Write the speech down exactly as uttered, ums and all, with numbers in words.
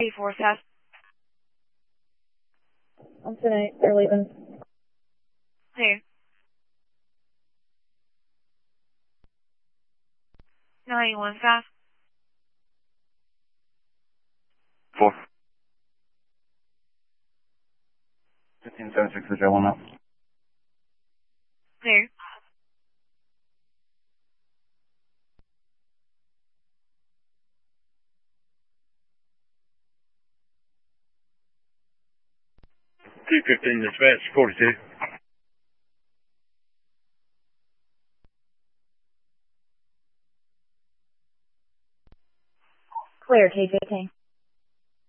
A four fast. On tonight, they're leaving. Clear. ninety-one fast. Four. Fifteen seven six, the trail one up. Clear. two fifteen dispatch, forty-two. Clear, K J K.